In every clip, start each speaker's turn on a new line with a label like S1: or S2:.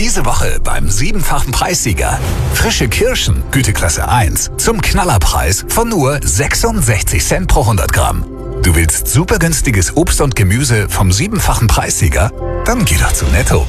S1: Diese Woche beim 7-fachen Preissieger. Frische Kirschen, Güteklasse 1, zum Knallerpreis von nur 66 Cent pro 100 Gramm. Du willst super günstiges Obst und Gemüse vom 7-fachen Preissieger? Dann geh doch zu Netto.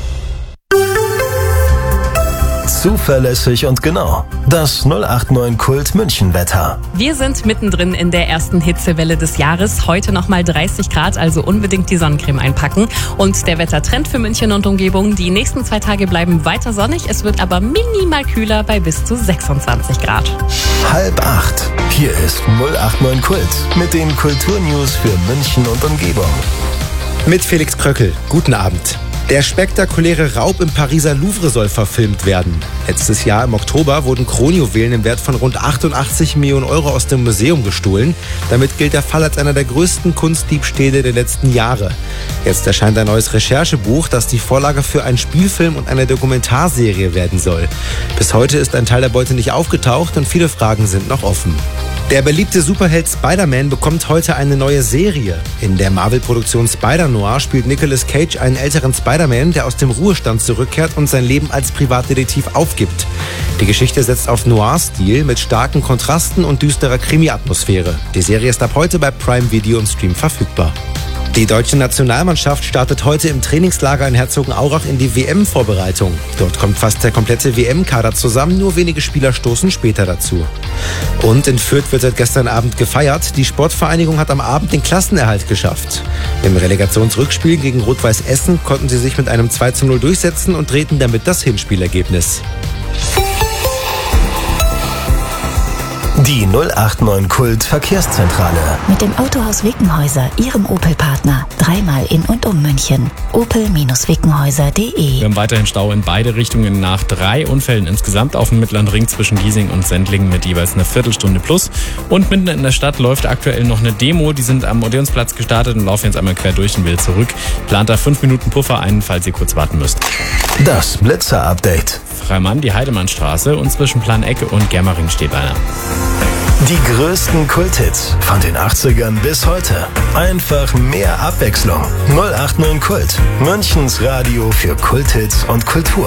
S2: Zuverlässig und genau. Das 089 Kult München Wetter.
S3: Wir sind mittendrin in der ersten Hitzewelle des Jahres. Heute nochmal 30 Grad, also unbedingt die Sonnencreme einpacken. Und der Wettertrend für München und Umgebung. Die nächsten 2 Tage bleiben weiter sonnig. Es wird aber minimal kühler bei bis zu 26 Grad.
S2: 7:30. Hier ist 089 Kult mit den Kulturnews für München und Umgebung.
S4: Mit Felix Kröckel. Guten Abend. Der spektakuläre Raub im Pariser Louvre soll verfilmt werden. Letztes Jahr im Oktober wurden Kronjuwelen im Wert von rund 88 Millionen Euro aus dem Museum gestohlen. Damit gilt der Fall als einer der größten Kunstdiebstähle der letzten Jahre. Jetzt erscheint ein neues Recherchebuch, das die Vorlage für einen Spielfilm und eine Dokumentarserie werden soll. Bis heute ist ein Teil der Beute nicht aufgetaucht und viele Fragen sind noch offen. Der beliebte Superheld Spider-Man bekommt heute eine neue Serie. In der Marvel-Produktion Spider-Noir spielt Nicolas Cage einen älteren Spider-Man, der aus dem Ruhestand zurückkehrt und sein Leben als Privatdetektiv aufgibt. Die Geschichte setzt auf Noir-Stil mit starken Kontrasten und düsterer Krimi-Atmosphäre. Die Serie ist ab heute bei Prime Video im Stream verfügbar. Die deutsche Nationalmannschaft startet heute im Trainingslager in Herzogenaurach in die WM-Vorbereitung. Dort kommt fast der komplette WM-Kader zusammen, nur wenige Spieler stoßen später dazu. Und in Fürth wird seit gestern Abend gefeiert. Die Sportvereinigung hat am Abend den Klassenerhalt geschafft. Im Relegationsrückspiel gegen Rot-Weiß Essen konnten sie sich mit einem 2:0 durchsetzen und drehten damit das Hinspielergebnis.
S2: Die 089 Kult Verkehrszentrale.
S5: Mit dem Autohaus Wickenhäuser, Ihrem Opel-Partner. 3-mal in und um München. opel-wickenhäuser.de.
S6: Wir haben weiterhin Stau in beide Richtungen nach 3 Unfällen insgesamt auf dem Mittleren Ring zwischen Giesing und Sendlingen mit jeweils eine Viertelstunde plus. Und mitten in der Stadt läuft aktuell noch eine Demo. Die sind am Odeonsplatz gestartet und laufen jetzt einmal quer durch und wieder zurück. Plant da 5 Minuten Puffer ein, falls ihr kurz warten müsst.
S2: Das Blitzer-Update.
S6: Freimann, die Heidemannstraße und zwischen Planegg und Germering steht einer.
S2: Die größten Kulthits von den 80ern bis heute. Einfach mehr Abwechslung. 089 Kult. Münchens Radio für Kulthits und Kultur.